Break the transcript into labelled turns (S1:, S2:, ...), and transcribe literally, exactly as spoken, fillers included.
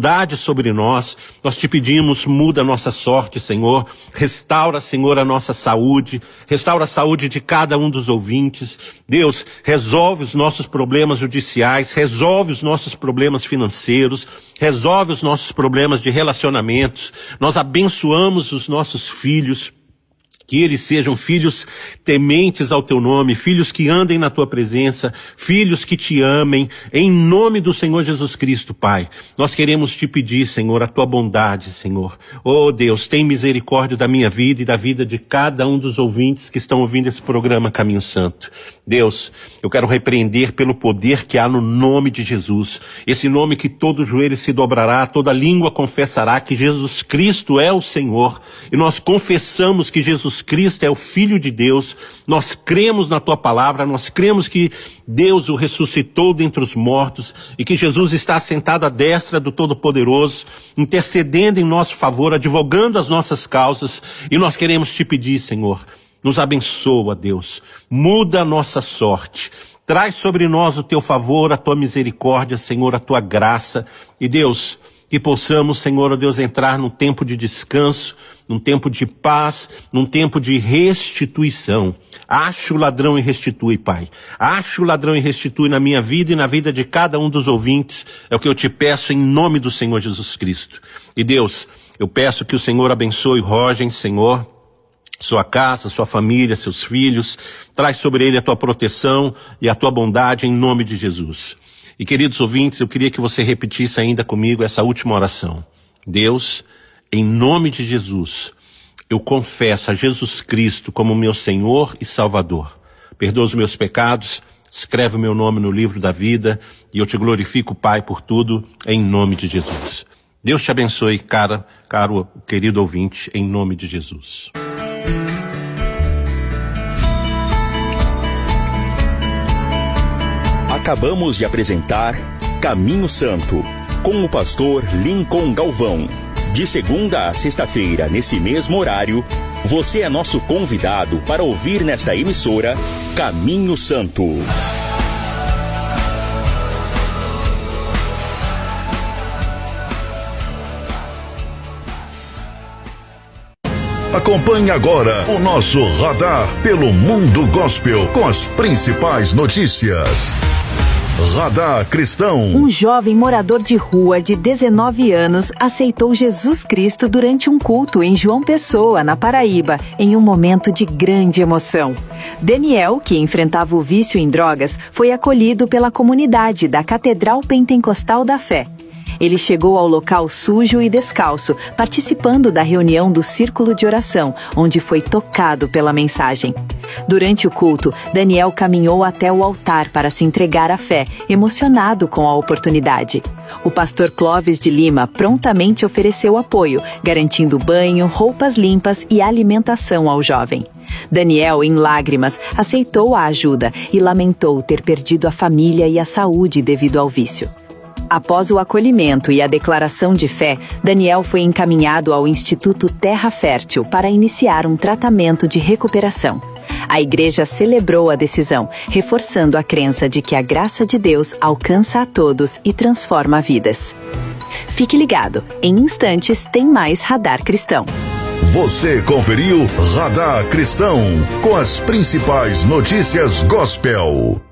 S1: bondade sobre nós. Nós te pedimos, muda a nossa sorte, Senhor. Restaura, Senhor, a nossa saúde. Restaura a saúde de cada um dos ouvintes. Deus, resolve os nossos problemas judiciais, resolve os nossos problemas financeiros, resolve os nossos problemas de relacionamentos. Nós abençoamos os nossos filhos, que eles sejam filhos tementes ao teu nome, filhos que andem na tua presença, filhos que te amem, em nome do Senhor Jesus Cristo, Pai. Nós queremos te pedir, Senhor, a tua bondade, Senhor. Oh Deus, tem misericórdia da minha vida e da vida de cada um dos ouvintes que estão ouvindo esse programa Caminho Santo. Deus, eu quero repreender pelo poder que há no nome de Jesus, esse nome que todo joelho se dobrará, toda língua confessará que Jesus Cristo é o Senhor, e nós confessamos que Jesus Cristo é o Filho de Deus. Nós cremos na tua palavra, nós cremos que Deus o ressuscitou dentre os mortos e que Jesus está sentado à destra do Todo-Poderoso, intercedendo em nosso favor, advogando as nossas causas, e nós queremos te pedir, Senhor, nos abençoa, Deus, muda a nossa sorte, traz sobre nós o teu favor, a tua misericórdia, Senhor, a tua graça, e Deus, que possamos, Senhor, ó Deus, entrar num tempo de descanso, num tempo de paz, num tempo de restituição. Acha o ladrão e restitui, Pai. Acha o ladrão e restitui na minha vida e na vida de cada um dos ouvintes. É o que eu te peço em nome do Senhor Jesus Cristo. E Deus, eu peço que o Senhor abençoe Rogen, Senhor, sua casa, sua família, seus filhos. Traz sobre ele a tua proteção e a tua bondade em nome de Jesus. E queridos ouvintes, eu queria que você repetisse ainda comigo essa última oração. Deus, em nome de Jesus, eu confesso a Jesus Cristo como meu Senhor e Salvador. Perdoa os meus pecados, escreve o meu nome no livro da vida e eu te glorifico, Pai, por tudo, em nome de Jesus. Deus te abençoe, cara, caro, querido ouvinte, em nome de Jesus.
S2: Acabamos de apresentar Caminho Santo, com o pastor Lincoln Galvão. De segunda a sexta-feira, nesse mesmo horário, você é nosso convidado para ouvir nesta emissora Caminho Santo.
S3: Acompanhe agora o nosso radar pelo Mundo Gospel com as principais notícias. Radar Cristão.
S4: Um jovem morador de rua de dezenove anos aceitou Jesus Cristo durante um culto em João Pessoa, na Paraíba, em um momento de grande emoção. Daniel, que enfrentava o vício em drogas, foi acolhido pela comunidade da Catedral Pentecostal da Fé. Ele chegou ao local sujo e descalço, participando da reunião do Círculo de Oração, onde foi tocado pela mensagem. Durante o culto, Daniel caminhou até o altar para se entregar à fé, emocionado com a oportunidade. O pastor Clóvis de Lima prontamente ofereceu apoio, garantindo banho, roupas limpas e alimentação ao jovem. Daniel, em lágrimas, aceitou a ajuda e lamentou ter perdido a família e a saúde devido ao vício. Após o acolhimento e a declaração de fé, Daniel foi encaminhado ao Instituto Terra Fértil para iniciar um tratamento de recuperação. A igreja celebrou a decisão, reforçando a crença de que a graça de Deus alcança a todos e transforma vidas. Fique ligado, em instantes tem mais Radar Cristão.
S3: Você conferiu Radar Cristão com as principais notícias gospel.